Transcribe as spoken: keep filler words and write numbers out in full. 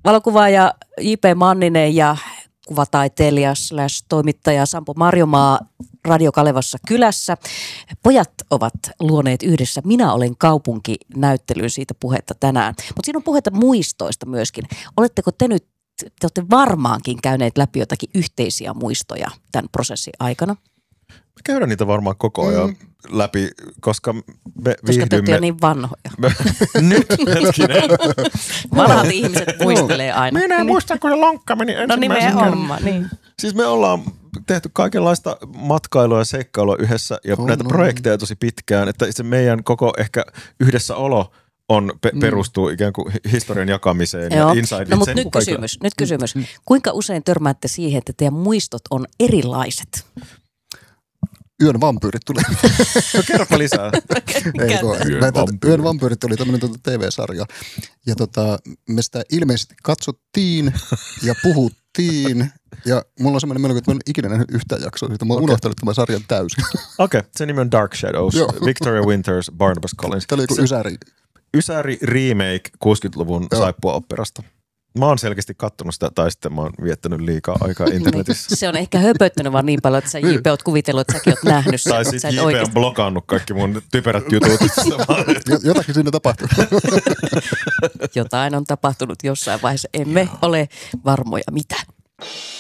valokuvaaja J P Manninen ja kuvataiteilija slash toimittaja Sampo Marjomaa Radio Kalevassa kylässä. Pojat ovat luoneet yhdessä Minä olen kaupunki -näyttelyyn, siitä puhetta tänään. Mutta siinä on puhetta muistoista myöskin. Oletteko te nyt, te olette varmaankin käyneet läpi jotakin yhteisiä muistoja tämän prosessin aikana? Me käydään niitä varmaan koko ajan mm. läpi, koska me koska viihdymme... Koska te olette jo niin vanhoja. Nyt hetkinen. Vanhat ihmiset muistelee aina. Minä en muista, kun se lonkka meni ensimmäisen No nimenomaan, niin. Siis me ollaan tehty kaikenlaista matkailua ja seikkailua yhdessä ja oh, näitä no. projekteja tosi pitkään, että se meidän koko ehkä yhdessäolo on pe- perustuu mm. ikään kuin historian jakamiseen Joo. ja insight. No mutta nyt kysymys, nyt kysymys. Mm. Kuinka usein törmäätte siihen, että teidän muistot on erilaiset? Yön vampyyrit tuli. No kerropa lisää. Ei, kun, Yön, vampyyrit. Yön vampyyrit oli tämmöinen tuota T V-sarja. Ja tota, me sitä ilmeisesti katsottiin ja puhuttiin. Ja mulla on semmoinen melko, että mä en ikinä nähnyt yhtään jaksoa. Mä oon okay. unohtanut tämän sarjan täysin. Okei, okay. Se nimi on Dark Shadows. Victoria Winters, Barnabas Collins. Tämä oli joku Ysäri. Ysäri remake kuusikymmentäluvun saippua-operasta. Mä oon selkeästi kattonut sitä, tai sitten mä oon viettänyt liikaa aikaa internetissä. Se on ehkä höpöttänyt vaan niin paljon, että sä J P oot kuvitellut, että säkin oot nähnyt sen. Tai sit J P on blokannut kaikki mun typerät jutut. Jotakin siinä tapahtuu. Jotain on tapahtunut jossain vaiheessa. Emme ole varmoja mitä.